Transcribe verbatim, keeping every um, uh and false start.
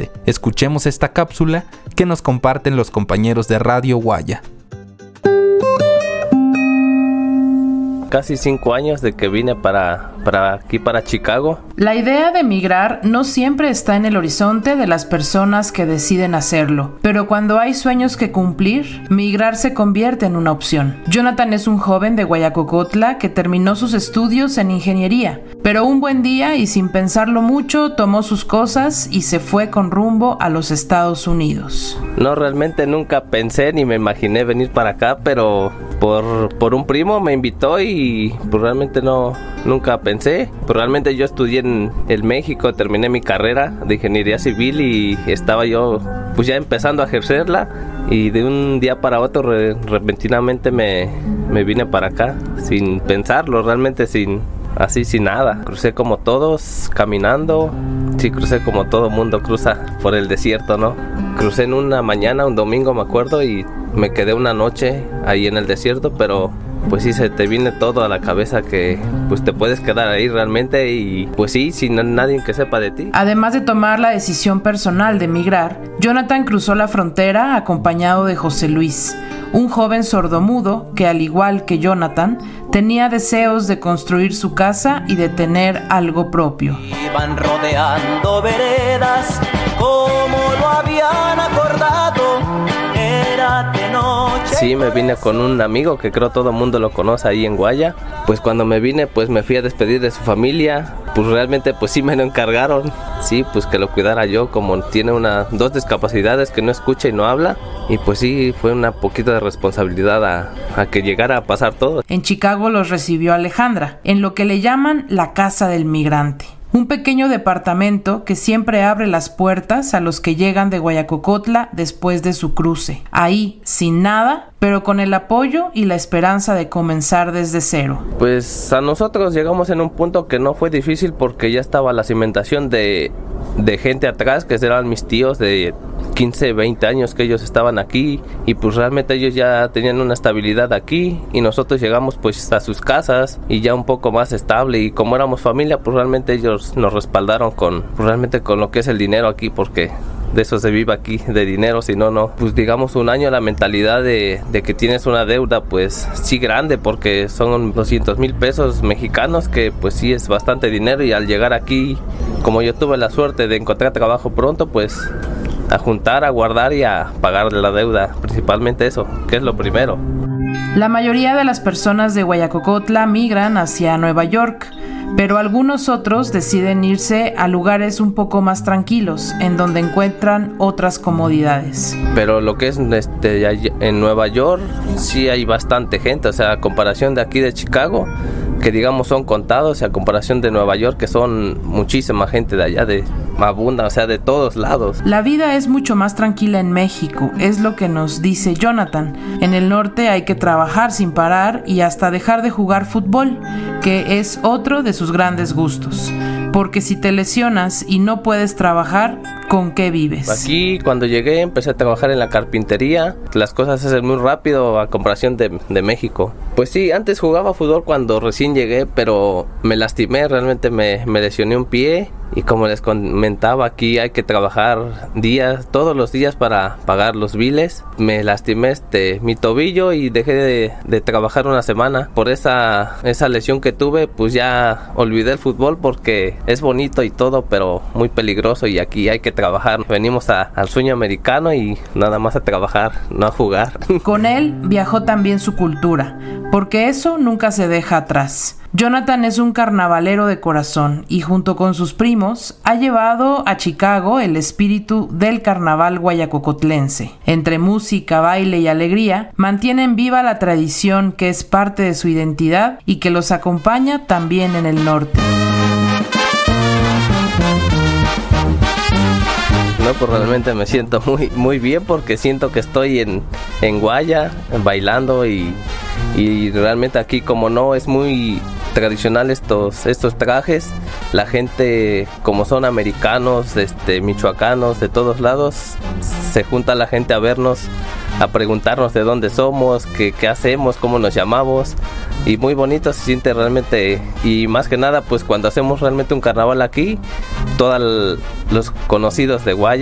migrante. Escuchemos esta cápsula que nos comparten los compañeros de Radio Guaya. Casi cinco años de que vine para, para aquí, para Chicago. La idea de migrar no siempre está en el horizonte de las personas que deciden hacerlo, pero cuando hay sueños que cumplir, migrar se convierte en una opción. Jonathan es un joven de Guayacocotla que terminó sus estudios en ingeniería, pero un buen día y sin pensarlo mucho tomó sus cosas y se fue con rumbo a los Estados Unidos. No, realmente nunca pensé ni me imaginé venir para acá, pero por, por un primo me invitó y y pues realmente no, nunca pensé. Pues realmente yo estudié en el México, terminé mi carrera de ingeniería civil y estaba yo pues ya empezando a ejercerla y de un día para otro re, repentinamente me, me vine para acá sin pensarlo, realmente sin así sin nada. Crucé como todos caminando, sí crucé como todo mundo cruza por el desierto, ¿no? Crucé en una mañana, un domingo me acuerdo y me quedé una noche ahí en el desierto, pero pues sí se te viene todo a la cabeza que pues te puedes quedar ahí realmente y pues sí, sin nadie que sepa de ti. Además de tomar la decisión personal de migrar, Jonathan cruzó la frontera acompañado de José Luis, un joven sordomudo que al igual que Jonathan tenía deseos de construir su casa y de tener algo propio. Iban rodeando veredas como lo habían acordado. Era de noche. Sí, me vine con un amigo que creo todo el mundo lo conoce ahí en Guaya. Pues cuando me vine, pues me fui a despedir de su familia. Pues realmente, pues sí me lo encargaron. Sí, pues que lo cuidara yo, como tiene una, dos discapacidades, que no escucha y no habla. Y pues sí, fue una poquita de responsabilidad a, a que llegara a pasar todo. En Chicago los recibió Alejandra, en lo que le llaman la Casa del Migrante. Un pequeño departamento que siempre abre las puertas a los que llegan de Guayacocotla después de su cruce. Ahí, sin nada, pero con el apoyo y la esperanza de comenzar desde cero. Pues a nosotros llegamos en un punto que no fue difícil porque ya estaba la cimentación de, de gente atrás, que eran mis tíos de quince, veinte años que ellos estaban aquí y pues realmente ellos ya tenían una estabilidad aquí y nosotros llegamos pues a sus casas y ya un poco más estable y como éramos familia pues realmente ellos nos respaldaron con pues, realmente con lo que es el dinero aquí porque de eso se vive aquí, de dinero, si no, no. Pues digamos un año la mentalidad de, de que tienes una deuda pues sí grande porque son doscientos mil pesos mexicanos que pues sí es bastante dinero y al llegar aquí, como yo tuve la suerte de encontrar trabajo pronto, pues a juntar, a guardar y a pagar la deuda, principalmente eso, que es lo primero. La mayoría de las personas de Guayacocotla migran hacia Nueva York, pero algunos otros deciden irse a lugares un poco más tranquilos, en donde encuentran otras comodidades. Pero lo que es este, en Nueva York sí hay bastante gente, o sea, a comparación de aquí de Chicago, que digamos son contados, a comparación de Nueva York, que son muchísima gente de allá, de abunda, o sea, de todos lados. La vida es mucho más tranquila en México, es lo que nos dice Jonathan. En el norte hay que trabajar sin parar y hasta dejar de jugar fútbol, que es otro de sus grandes gustos. Porque si te lesionas y no puedes trabajar, ¿con qué vives? Aquí cuando llegué empecé a trabajar en la carpintería. Las cosas se hacen muy rápido a comparación de, de México. Pues sí, antes jugaba fútbol cuando recién llegué, pero me lastimé, realmente me, me lesioné un pie. Y como les comentaba, aquí hay que trabajar días, todos los días para pagar los biles. Me lastimé este, mi tobillo y dejé de, de trabajar una semana. Por esa, esa lesión que tuve, pues ya olvidé el fútbol porque es bonito y todo, pero muy peligroso y aquí hay que trabajar. Venimos a, al sueño americano y nada más a trabajar, no a jugar. Con él viajó también su cultura, porque eso nunca se deja atrás. Jonathan es un carnavalero de corazón y junto con sus primos ha llevado a Chicago el espíritu del carnaval guayacocotlense. Entre música, baile y alegría, mantienen viva la tradición que es parte de su identidad y que los acompaña también en el norte. No, pues realmente me siento muy, muy bien porque siento que estoy en, en Guaya, bailando y, y realmente aquí como no es muy tradicional estos, estos trajes, la gente como son americanos, este, michoacanos, de todos lados, se junta la gente a vernos, a preguntarnos de dónde somos, qué, qué hacemos, cómo nos llamamos y muy bonito se siente realmente y más que nada pues cuando hacemos realmente un carnaval aquí, todos los conocidos de Guaya